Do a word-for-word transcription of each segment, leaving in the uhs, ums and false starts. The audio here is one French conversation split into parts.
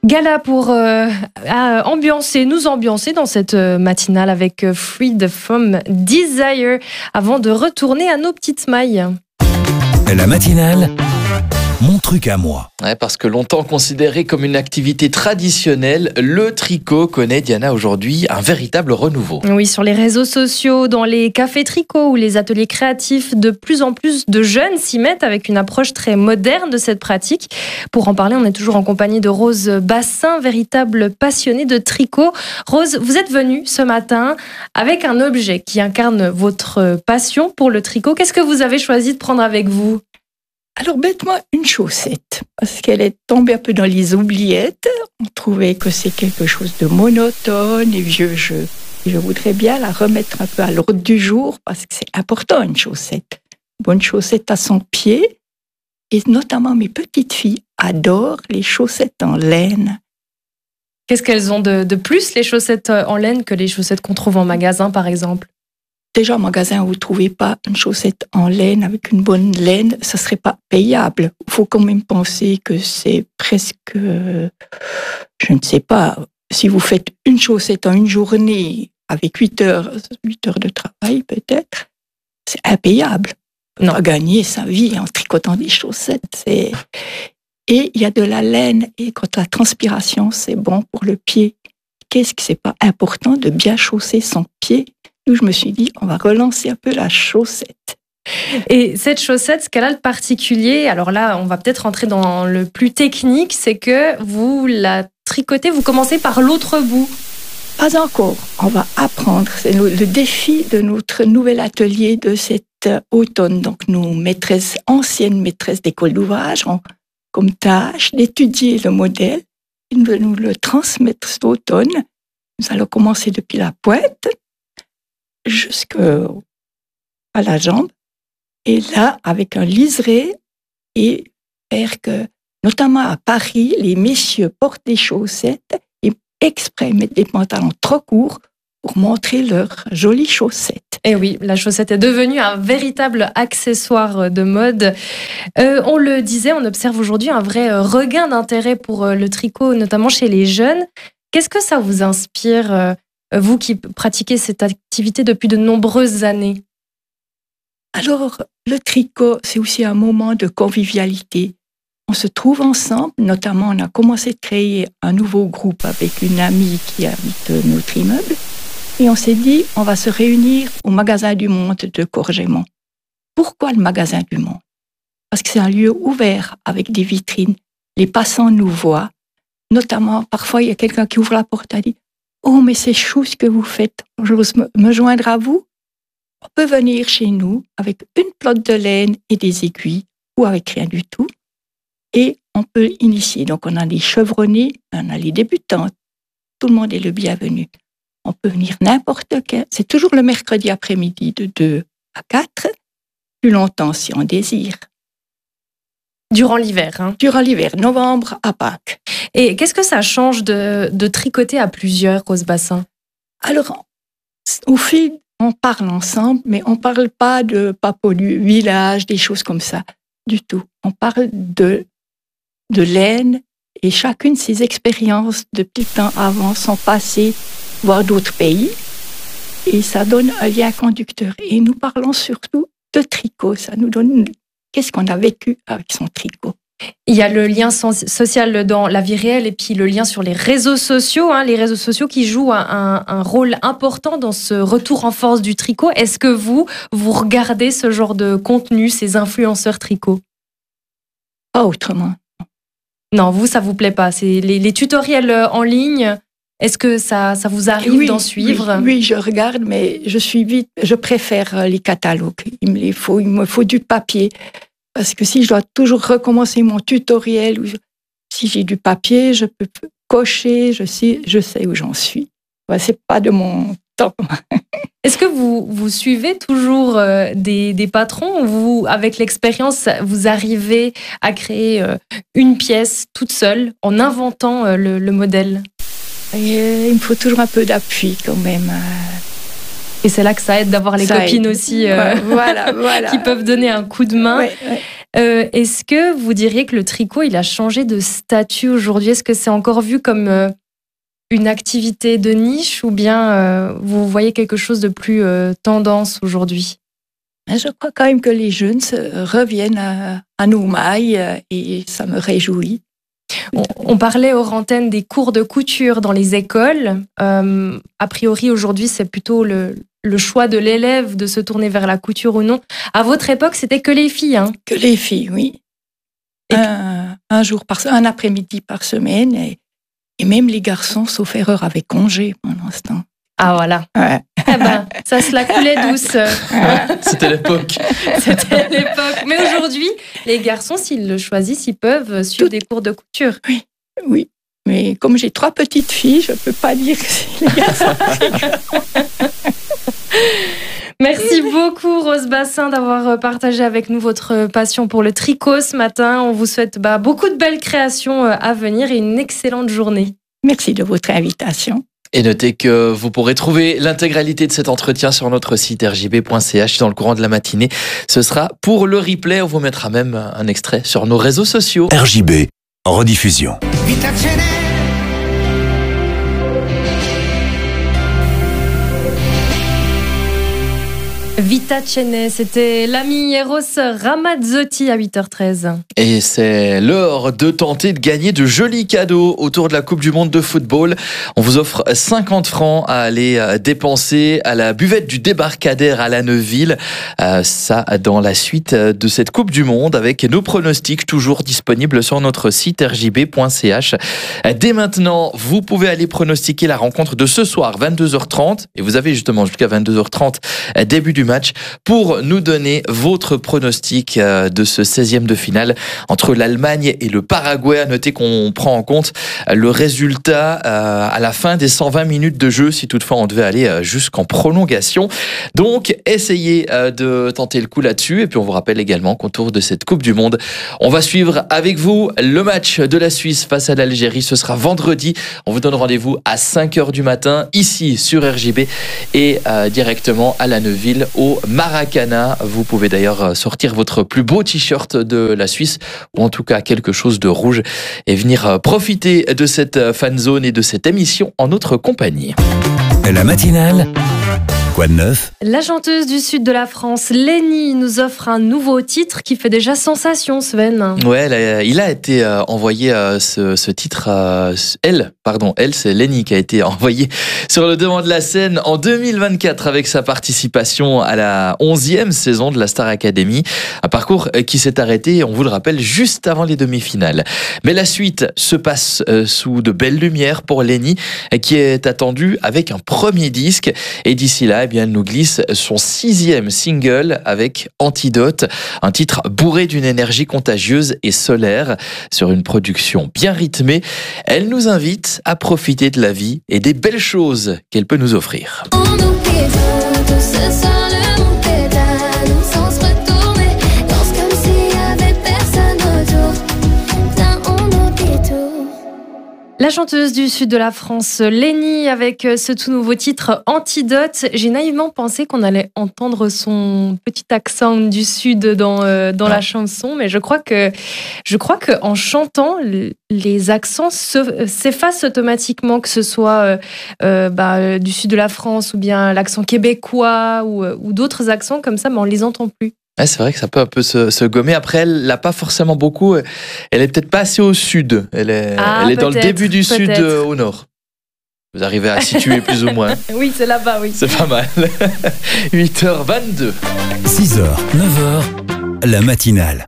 Gala pour euh, ambiancer, nous ambiancer dans cette matinale avec Freed from Desire avant de retourner à nos petites mailles. La matinale, mon truc à moi. Ouais, parce que longtemps considéré comme une activité traditionnelle, le tricot connaît, Diana, aujourd'hui un véritable renouveau. Oui, sur les réseaux sociaux, dans les cafés tricot ou les ateliers créatifs, de plus en plus de jeunes s'y mettent avec une approche très moderne de cette pratique. Pour en parler, on est toujours en compagnie de Rose Bassin, véritable passionnée de tricot. Rose, vous êtes venue ce matin avec un objet qui incarne votre passion pour le tricot. Qu'est-ce que vous avez choisi de prendre avec vous ? Alors, bêtement, une chaussette, parce qu'elle est tombée un peu dans les oubliettes. On trouvait que c'est quelque chose de monotone et vieux jeu. Et je voudrais bien la remettre un peu à l'ordre du jour, parce que c'est important, une chaussette. Une bonne chaussette à son pied. Et notamment, mes petites filles adorent les chaussettes en laine. Qu'est-ce qu'elles ont de, de plus, les chaussettes en laine, que les chaussettes qu'on trouve en magasin, par exemple ? Déjà, en magasin, vous ne trouvez pas une chaussette en laine avec une bonne laine, ça ne serait pas payable. Il faut quand même penser que c'est presque, euh, je ne sais pas, si vous faites une chaussette en une journée avec huit heures, huit heures de travail peut-être, c'est impayable. On va gagner sa vie en tricotant des chaussettes. C'est... Et il y a de la laine, et quand la transpiration, c'est bon pour le pied. Qu'est-ce que c'est pas important de bien chausser son pied ? Où je me suis dit, on va relancer un peu la chaussette. Et cette chaussette, ce qu'elle a de particulier, alors là, on va peut-être rentrer dans le plus technique, c'est que vous la tricotez, vous commencez par l'autre bout. Pas encore, on va apprendre. C'est le défi de notre nouvel atelier de cet automne. Donc, nos maîtresses, anciennes maîtresses d'école d'ouvrage ont comme tâche d'étudier le modèle et de nous le transmettre cet automne. Nous allons commencer depuis la pointe jusqu'à la jambe, et là, avec un liseré, et faire que, notamment à Paris, les messieurs portent des chaussettes et exprès mettent des pantalons trop courts pour montrer leurs jolies chaussettes. Et oui, la chaussette est devenue un véritable accessoire de mode. Euh, on le disait, on observe aujourd'hui un vrai regain d'intérêt pour le tricot, notamment chez les jeunes. Qu'est-ce que ça vous inspire, vous qui pratiquez cette activité depuis de nombreuses années? Alors, le tricot, c'est aussi un moment de convivialité. On se trouve ensemble, notamment on a commencé à créer un nouveau groupe avec une amie qui habite notre immeuble, et on s'est dit, on va se réunir au Magasin du Monde de Courgémont. Pourquoi le Magasin du Monde? Parce que c'est un lieu ouvert avec des vitrines. Les passants nous voient, notamment, parfois il y a quelqu'un qui ouvre la porte et dit « Oh, mais c'est chou ce que vous faites, j'ose me, me joindre à vous ?» On peut venir chez nous avec une pelote de laine et des aiguilles, ou avec rien du tout, et on peut initier. Donc on a les chevronnés, on a les débutantes, tout le monde est le bienvenu. On peut venir n'importe quel, c'est toujours le mercredi après-midi de deux à quatre, plus longtemps si on désire. Durant l'hiver, hein. Durant l'hiver, novembre à Pâques. Et qu'est-ce que ça change de, de tricoter à plusieurs, Rose Bassin? Alors, au fil, on parle ensemble, mais on ne parle pas de papo du village, des choses comme ça, du tout. On parle de, de laine et chacune ses expériences depuis le temps avant, son passé, voire d'autres pays. Et ça donne un lien conducteur. Et nous parlons surtout de tricot. Ça nous donne qu'est-ce qu'on a vécu avec son tricot. Il y a le lien social dans la vie réelle et puis le lien sur les réseaux sociaux, hein, les réseaux sociaux qui jouent un, un rôle important dans ce retour en force du tricot. Est-ce que vous, vous regardez ce genre de contenu, ces influenceurs tricot? Pas autrement. Non, vous, ça vous plaît pas. C'est les, les tutoriels en ligne. Est-ce que ça, ça vous arrive oui, d'en suivre? oui, oui, je regarde, mais je suis vite. Je préfère les catalogues. Il me les faut, il me faut du papier. Parce que si je dois toujours recommencer mon tutoriel, ou je, si j'ai du papier, je peux cocher, je sais, je sais où j'en suis. Ouais, c'est pas de mon temps. Est-ce que vous, vous suivez toujours euh, des, des patrons ou vous, avec l'expérience, vous arrivez à créer euh, une pièce toute seule en inventant euh, le, le modèle? Et il me faut toujours un peu d'appui quand même. Et c'est là que ça aide d'avoir les Ça copines aide. aussi euh, Voilà, voilà. qui peuvent donner un coup de main. Ouais, ouais. Euh, est-ce que vous diriez que le tricot, il a changé de statut aujourd'hui? Est-ce que c'est encore vu comme euh, une activité de niche ou bien euh, vous voyez quelque chose de plus euh, tendance aujourd'hui? Je crois quand même que les jeunes se reviennent à, à nos mailles euh, et ça me réjouit. On, on parlait hors antenne des cours de couture dans les écoles. Euh, a priori, aujourd'hui, c'est plutôt le, le choix de l'élève de se tourner vers la couture ou non. À votre époque, c'était que les filles, hein? Que les filles, oui. Et Un, un jour par un après-midi par semaine et, et même les garçons, sauf erreur, avaient congé pendant ce temps. Ah voilà. Ouais. Eh ben, ça se la coulait douce. C'était l'époque. C'était l'époque. Mais aujourd'hui, les garçons, s'ils le choisissent, ils peuvent suivre Tout- des cours de couture. Oui, mais comme j'ai trois petites filles, je ne peux pas dire que c'est les garçons. Merci beaucoup, Rose Bassin, d'avoir partagé avec nous votre passion pour le tricot ce matin. On vous souhaite bah, beaucoup de belles créations à venir et une excellente journée. Merci de votre invitation. Et notez que vous pourrez trouver l'intégralité de cet entretien sur notre site r j b point c h dans le courant de la matinée. Ce sera pour le replay. On vous mettra même un extrait sur nos réseaux sociaux. R J B, en rediffusion. Vita Cene, c'était l'ami Eros Ramazzotti à huit heures treize. Et c'est l'heure de tenter de gagner de jolis cadeaux autour de la Coupe du Monde de football. On vous offre cinquante francs à aller dépenser à la buvette du Débarcadère à La Neuville. Euh, ça, dans la suite de cette Coupe du Monde avec nos pronostics toujours disponibles sur notre site r j b point c h. Dès maintenant, vous pouvez aller pronostiquer la rencontre de ce soir, vingt-deux heures trente. Et vous avez justement jusqu'à vingt-deux heures trente, début du match, pour nous donner votre pronostic de ce seizième de finale entre l'Allemagne et le Paraguay. À noter qu'on prend en compte le résultat à la fin des cent vingt minutes de jeu, si toutefois on devait aller jusqu'en prolongation. Donc, essayez de tenter le coup là-dessus. Et puis, on vous rappelle également qu'autour de cette Coupe du Monde, on va suivre avec vous le match de la Suisse face à l'Algérie. Ce sera vendredi. On vous donne rendez-vous à cinq heures du matin, ici sur R J B et euh, directement à La Neuville au Maracana. Vous pouvez d'ailleurs sortir votre plus beau t-shirt de la Suisse ou en tout cas quelque chose de rouge et venir profiter de cette fan zone et de cette émission en notre compagnie. La matinale, quoi de neuf? La chanteuse du sud de la France, Lenny, nous offre un nouveau titre qui fait déjà sensation, Sven. Ouais, là, il a été euh, envoyé euh, ce, ce titre, euh, elle, pardon, elle, c'est Lenny qui a été envoyé sur le devant de la scène en deux mille vingt-quatre avec sa participation à la onzième saison de la Star Academy. Un parcours qui s'est arrêté, on vous le rappelle, juste avant les demi-finales. Mais la suite se passe euh, sous de belles lumières pour Lenny, qui est attendue avec un premier disque. Et d'ici là, eh bien, elle nous glisse son sixième single avec Antidote, un titre bourré d'une énergie contagieuse et solaire sur une production bien rythmée. Elle nous invite à profiter de la vie et des belles choses qu'elle peut nous offrir. On oublie tout, tout ce soir le monde pédale, sans se retourner, danse comme s'il y avait personne autour. Putain, on oublie tout. La chanteuse du sud de la France, Lenny, avec ce tout nouveau titre Antidote. J'ai naïvement pensé qu'on allait entendre son petit accent du sud dans, euh, dans la chanson, mais je crois que je crois qu'en chantant, les accents se, s'effacent automatiquement, que ce soit euh, euh, bah, du sud de la France ou bien l'accent québécois ou, ou d'autres accents comme ça, mais on les entend plus. Ouais, c'est vrai que ça peut un peu se, se gommer. Après, elle l'a pas forcément beaucoup. Elle est peut-être pas assez au sud. Elle est, Ah, elle est dans le peut-être, début du sud peut-être. euh, au nord. Vous arrivez à situer plus ou moins. Oui, c'est là-bas, oui. C'est pas mal. huit heures vingt-deux. six heures, neuf heures, la matinale.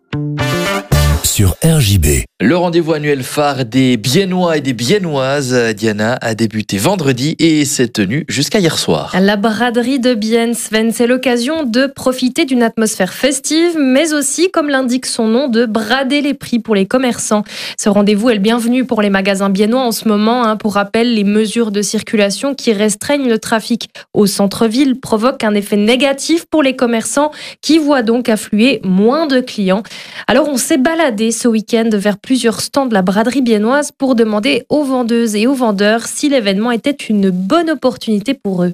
Sur R J B. Le rendez-vous annuel phare des Biennois et des Biennoises, Diana, a débuté vendredi et s'est tenu jusqu'à hier soir. La braderie de Bienne, Sven, c'est l'occasion de profiter d'une atmosphère festive, mais aussi, comme l'indique son nom, de brader les prix pour les commerçants. Ce rendez-vous est le bienvenu pour les magasins biennois en ce moment. Hein. Pour rappel, les mesures de circulation qui restreignent le trafic au centre-ville provoquent un effet négatif pour les commerçants qui voient donc affluer moins de clients. Alors on s'est baladé ce week-end vers plusieurs stands de la braderie biennoise pour demander aux vendeuses et aux vendeurs si l'événement était une bonne opportunité pour eux.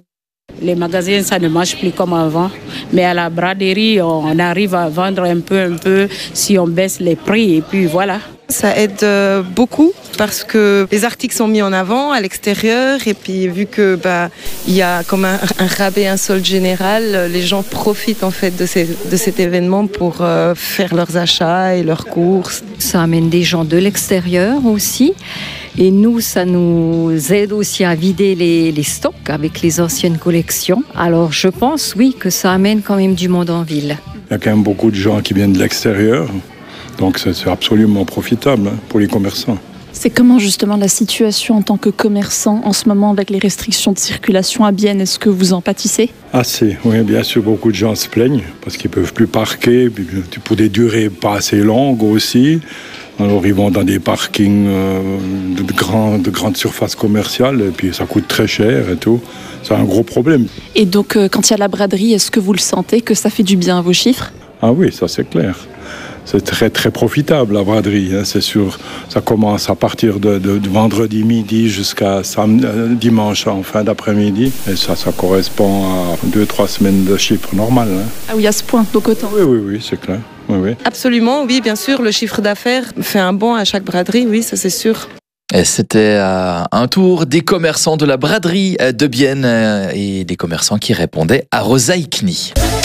Les magasins, ça ne marche plus comme avant. Mais à la braderie, on arrive à vendre un peu, un peu si on baisse les prix. Et puis voilà. Ça aide beaucoup parce que les articles sont mis en avant à l'extérieur et puis vu que bah il y a comme un, un rabais, un solde général, les gens profitent en fait de, ces, de cet événement pour euh, faire leurs achats et leurs courses. Ça amène des gens de l'extérieur aussi. Et nous, ça nous aide aussi à vider les, les stocks avec les anciennes collections. Alors je pense, oui, que ça amène quand même du monde en ville. Il y a quand même beaucoup de gens qui viennent de l'extérieur. Donc c'est absolument profitable pour les commerçants. C'est comment justement la situation en tant que commerçant en ce moment avec les restrictions de circulation à Bienne? Est-ce que vous en pâtissez? Assez, oui, bien sûr, beaucoup de gens se plaignent parce qu'ils ne peuvent plus parquer pour des durées pas assez longues aussi. Alors ils vont dans des parkings de, grand, de grandes surfaces commerciales et puis ça coûte très cher et tout. C'est un gros problème. Et donc quand il y a la braderie, est-ce que vous le sentez que ça fait du bien à vos chiffres? Ah oui, ça c'est clair. C'est très très profitable la braderie, hein, c'est sûr. Ça commence à partir de, de, de vendredi midi jusqu'à samedi, euh, dimanche en fin d'après-midi. Et ça, ça correspond à deux trois semaines de chiffre normal. Hein. Ah oui, à ce point, donc autant. Oui, oui, oui, c'est clair. Oui, oui. Absolument, oui, bien sûr. Le chiffre d'affaires fait un bond à chaque braderie, oui, ça c'est sûr. Et c'était euh, un tour des commerçants de la braderie de Bienne euh, et des commerçants qui répondaient à Rosaï Knie.